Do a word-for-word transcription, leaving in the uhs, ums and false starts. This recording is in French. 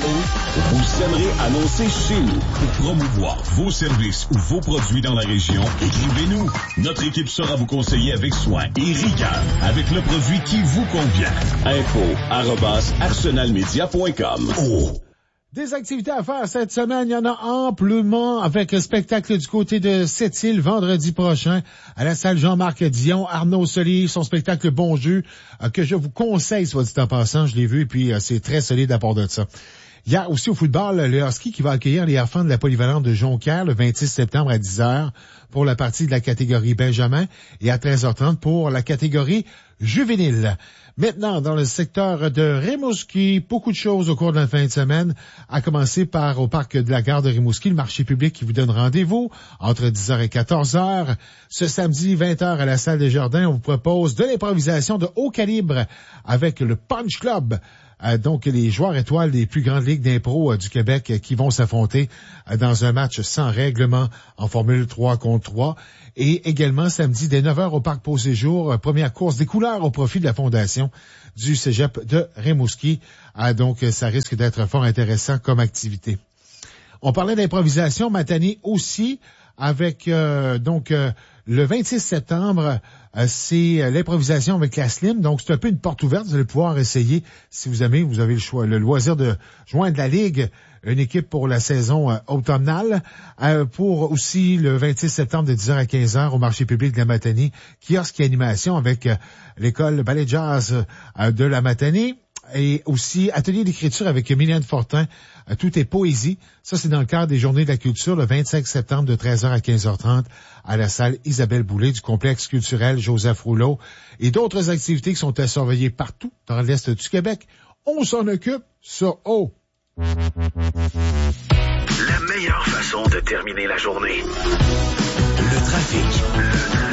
vous aimerez annoncer chez nous. Pour promouvoir vos services ou vos produits dans la région, écrivez-nous. Notre équipe saura vous conseiller avec soin et rigueur avec le produit qui vous convient. Info arobase arsenalmedia point com. Oh. Des activités à faire cette semaine, il y en a amplement avec un spectacle du côté de Sept-Îles vendredi prochain à la salle Jean-Marc Dion. Arnaud Soli, son spectacle Bon Jeu, euh, que je vous conseille, soit dit en passant, je l'ai vu et puis euh, c'est très solide à part de ça. Il y a aussi au football le Husky qui va accueillir les enfants de la polyvalente de Jonquière le vingt-six septembre à dix heures pour la partie de la catégorie Benjamin et à treize heures trente pour la catégorie juvénile. Maintenant, dans le secteur de Rimouski, beaucoup de choses au cours de la fin de semaine, à commencer par au parc de la gare de Rimouski, le marché public qui vous donne rendez-vous entre dix heures et quatorze heures. Ce samedi, vingt heures à la salle des Jardins, on vous propose de l'improvisation de haut calibre avec le Punch Club. Euh, donc, les joueurs étoiles des plus grandes ligues d'impro euh, du Québec euh, qui vont s'affronter euh, dans un match sans règlement en Formule trois contre trois. Et également, samedi, dès neuf heures au Parc Beau Séjour, euh, première course des couleurs au profit de la Fondation du Cégep de Rimouski. Ah, donc, euh, ça risque d'être fort intéressant comme activité. On parlait d'improvisation, Matane aussi, avec euh, donc euh, le vingt-six septembre, euh, c'est l'improvisation avec la Slim. Donc, c'est un peu une porte ouverte. Vous allez pouvoir essayer, si vous aimez, vous avez le choix, le loisir de joindre la Ligue, une équipe pour la saison euh, automnale. Euh, pour aussi le vingt-six septembre de dix heures à quinze heures au marché public de la Matane, kiosque et animation avec euh, l'école Ballet Jazz euh, de la Matane. Et aussi atelier d'écriture avec Mylène Fortin. Euh, tout est poésie. Ça, c'est dans le cadre des Journées de la culture le vingt-cinq septembre de treize heures à quinze heures trente à la salle Isabelle Boulay du complexe culturel Joseph Rouleau. Et d'autres activités qui sont à surveiller partout dans l'Est du Québec. On s'en occupe sur O. La meilleure façon de terminer la journée. Le trafic. Le